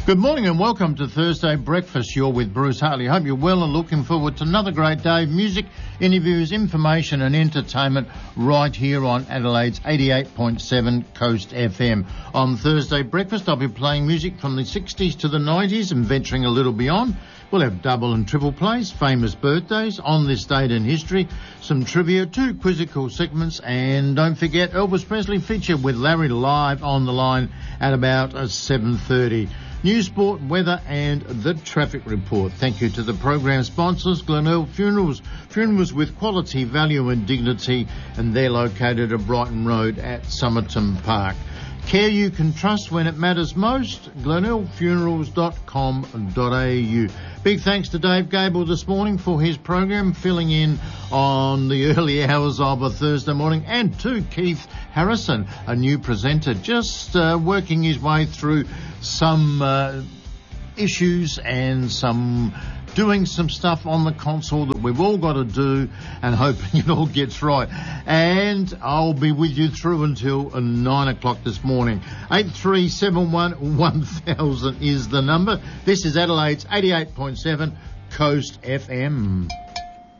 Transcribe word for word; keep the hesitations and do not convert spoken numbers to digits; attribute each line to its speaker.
Speaker 1: Good morning and welcome to Thursday Breakfast. You're with Bruce Hartley. Hope you're well and looking forward to another great day of music, interviews, information and entertainment right here on Adelaide's eighty-eight point seven Coast F M. On Thursday Breakfast, I'll be playing music from the sixties to the nineties and venturing a little beyond. We'll have double and triple plays, famous birthdays, on this date in history, some trivia, two quizzical segments, and don't forget Elvis Presley feature with Larry live on the line at about seven thirty. News, sport, weather and the traffic report. Thank you to the program sponsors, Glenelg Funerals. Funerals with quality, value and dignity, and they're located at Brighton Road at Somerton Park. Care you can trust when it matters most, glenelg funerals dot com dot a u. Big thanks to Dave Gable this morning for his program, filling in on the early hours of a Thursday morning, and to Keith Harrison, a new presenter, just uh, working his way through some uh, issues and some doing some stuff on the console that we've all got to do, and hoping it all gets right. And I'll be with you through until nine o'clock this morning. eight three seven one one thousand is the number. This is Adelaide's eighty-eight point seven Coast F M.